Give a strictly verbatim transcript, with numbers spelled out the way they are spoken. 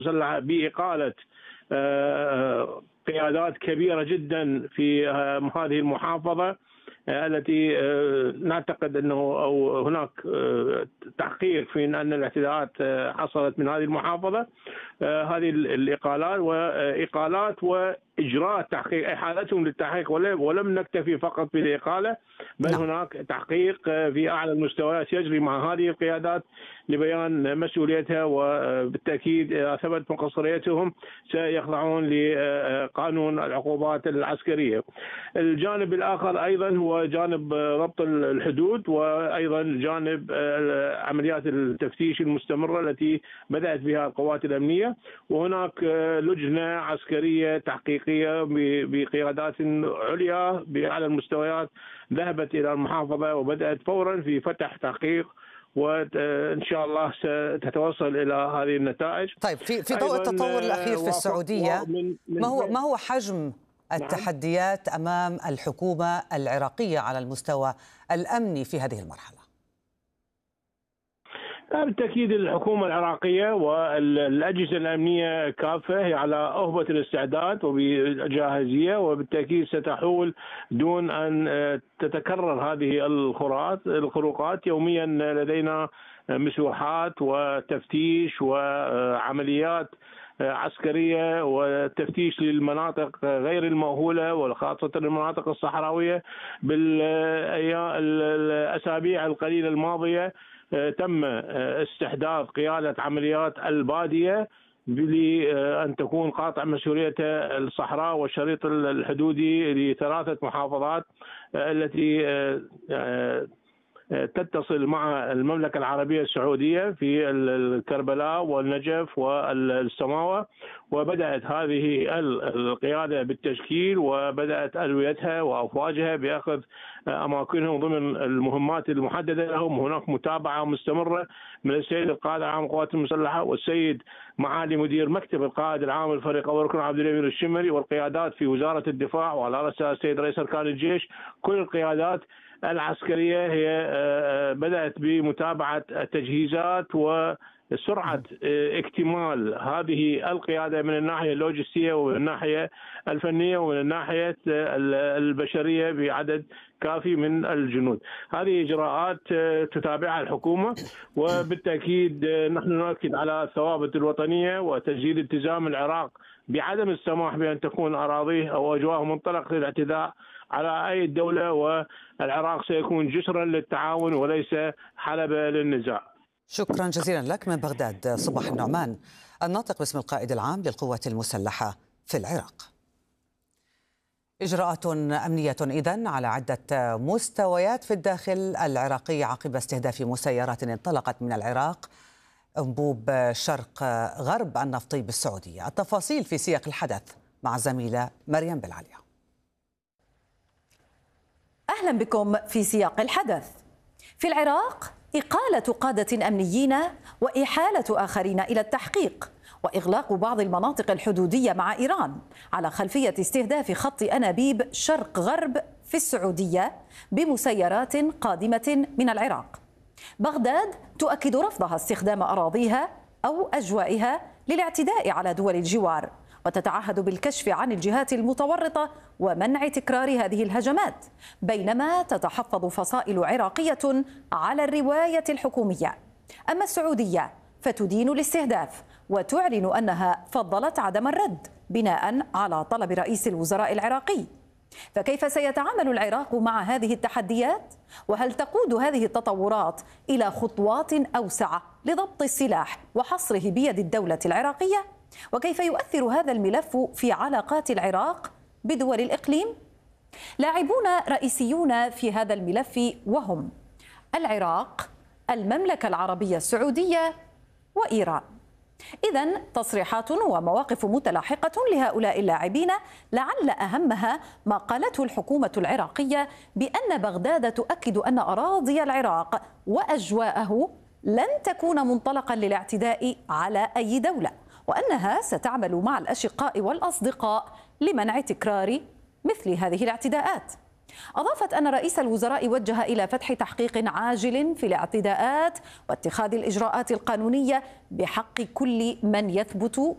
المسلحة بإقالة قيادات كبيرة جدا في هذه المحافظة التي نعتقد أنه أو هناك تحقيق في أن الاعتداءات حصلت من هذه المحافظة. هذه الإقالات وإقالات وإجراء تحقيق إحالتهم للتحقيق، ولم نكتفي فقط بالإقالة بل نعم. هناك تحقيق في أعلى المستويات يجري مع هذه القيادات لبيان مسؤوليتها، وبالتأكيد إذا ثبت مقصريتهم سيخضعون لقانون العقوبات العسكرية. الجانب الآخر أيضا هو جانب ربط الحدود، وأيضا جانب عمليات التفتيش المستمرة التي بدأت بها القوات الأمنية، وهناك لجنة عسكرية تحقيقية بقيادات عليا بأعلى المستويات ذهبت إلى المحافظة وبدأت فورا في فتح تحقيق، وإن شاء الله ستتوصل إلى هذه النتائج. طيب في في ضوء التطور الأخير في السعودية، ما هو ما هو حجم التحديات أمام الحكومة العراقية على المستوى الأمني في هذه المرحلة؟ بالتأكيد الحكومة العراقية والأجهزة الأمنية كافة هي على أهبة الاستعداد وبجاهزية، وبالتأكيد ستحول دون أن تتكرر هذه الخروقات. يوميا لدينا مسوحات وتفتيش وعمليات عسكرية وتفتيش للمناطق غير المأهولة وخاصة المناطق الصحراوية. بالأسابيع القليلة الماضية تم استحداث قيادة عمليات البادية لأن تكون قاطع مسؤولية الصحراء والشريط الحدودي لثلاثة محافظات التي تتصل مع المملكة العربية السعودية في الكربلاء والنجف والسماوة، وبدأت هذه القيادة بالتشكيل وبدأت ألويتها وأفواجها بأخذ أماكنهم ضمن المهمات المحددة لهم. هناك متابعة مستمرة من السيد القائد العام للقوات المسلحة والسيد معالي مدير مكتب القائد العام للفريق أول ركن عبد الأمير الشمري والقيادات في وزارة الدفاع وعلى رأسها السيد رئيس أركان الجيش. كل القيادات العسكرية هي بدأت بمتابعة التجهيزات وسرعة اكتمال هذه القيادة من الناحية اللوجستية ومن الناحية الفنية ومن الناحية البشرية بعدد كافي من الجنود. هذه إجراءات تتابعها الحكومة، وبالتأكيد نحن نؤكد على الثوابت الوطنية وتجديد التزام العراق بعدم السماح بأن تكون أراضيه أو أجواءه منطلق للاعتداء على أي دولة، والعراق سيكون جسرا للتعاون وليس حلبة للنزاع. شكرا جزيلا لك من بغداد صباح النعمان، الناطق باسم القائد العام للقوات المسلحة في العراق. إجراءات أمنية إذن على عدة مستويات في الداخل العراقي عقب استهداف مسيرات انطلقت من العراق أنبوب شرق غرب النفطي بالسعودية. التفاصيل في سياق الحدث مع الزميلة مريم بالعليا. أهلا بكم في سياق الحدث. في العراق إقالة قادة أمنيين وإحالة آخرين إلى التحقيق وإغلاق بعض المناطق الحدودية مع إيران على خلفية استهداف خط أنابيب شرق غرب في السعودية بمسيرات قادمة من العراق. بغداد تؤكد رفضها استخدام أراضيها أو أجوائها للاعتداء على دول الجوار، وتتعهد بالكشف عن الجهات المتورطة ومنع تكرار هذه الهجمات، بينما تتحفظ فصائل عراقية على الرواية الحكومية. أما السعودية فتدين الاستهداف وتعلن أنها فضلت عدم الرد بناء على طلب رئيس الوزراء العراقي. فكيف سيتعامل العراق مع هذه التحديات؟ وهل تقود هذه التطورات إلى خطوات أوسع لضبط السلاح وحصره بيد الدولة العراقية؟ وكيف يؤثر هذا الملف في علاقات العراق بدول الإقليم؟ لاعبون رئيسيون في هذا الملف وهم العراق، المملكة العربية السعودية وإيران. إذن تصريحات ومواقف متلاحقة لهؤلاء اللاعبين، لعل أهمها ما قالته الحكومة العراقية بأن بغداد تؤكد أن أراضي العراق وأجواءه لن تكون منطلقا للاعتداء على أي دولة، وأنها ستعمل مع الأشقاء والأصدقاء لمنع تكرار مثل هذه الاعتداءات. أضافت أن رئيس الوزراء وجه إلى فتح تحقيق عاجل في الاعتداءات واتخاذ الإجراءات القانونية بحق كل من يثبت